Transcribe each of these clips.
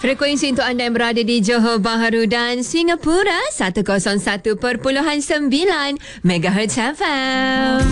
Frekuensi untuk anda yang berada di Johor Bahru dan Singapura 101.9 MHz FM.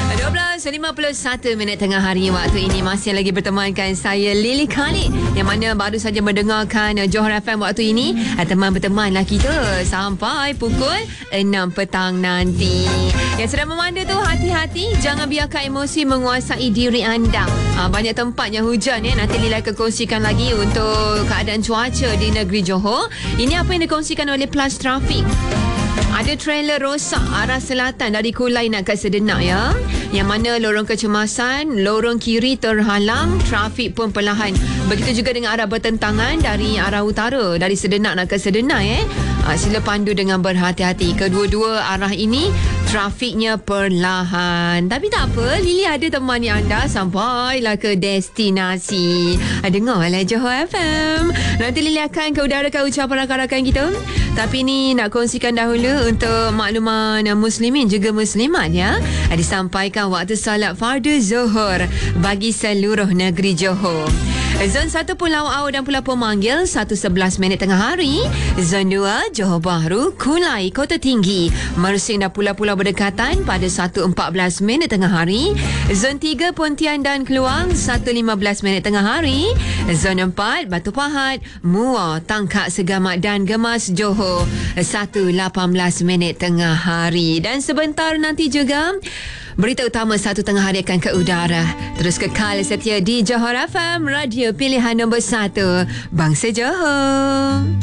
12.51 tengah hari waktu ini masih lagi bertemankan saya Lily Khalid yang mana baru saja mendengarkan Johor FM waktu ini. Teman bertemanlah kita sampai pukul 6 petang nanti. Yang sedang memandu tu hati-hati, jangan biarkan emosi menguasai diri anda. Banyak tempat yang hujan nanti Lily akan kongsikan lagi untuk keadaan cuaca di negeri Johor. Ini apa yang dikongsikan oleh Plus Traffic. Ada trailer rosak arah selatan dari Kulai nak ke Sedenak ya. Yang mana lorong kecemasan, lorong kiri terhalang, trafik pun perlahan. Begitu juga dengan arah bertentangan dari arah utara, dari Sedenak nak ke Sedenak sila pandu dengan berhati-hati. Kedua-dua arah ini trafiknya perlahan. Tapi tak apa, Lily ada temani anda sampailah ke destinasi. Dengarlah Johor FM. Nanti Lily akan ke udarakan ucapan rakan-rakan kita. Tapi ni nak kongsikan dahulu untuk makluman muslimin juga muslimat ya. Disampaikan waktu salat fardu Zuhur bagi seluruh negeri Johor. Zon 1 Pulau Au dan Pulau Pemanggil 1.11 tengah hari. Zon 2 Johor Bahru, Kulai, Kota Tinggi, Mersing dan pulau-pulau berdekatan pada 1.14 tengah hari. Zon 3 Pontian dan Keluang 1.15 tengah hari. Zon 4 Batu Pahat, Muar, Tangkak, Segamat dan Gemas Johor 1.18 tengah hari. Dan sebentar nanti juga berita utama 1 tengah hari akan ke udara. Terus kekal setia di Johor FM, radio pilihan nombor 1 Bangsa Johor.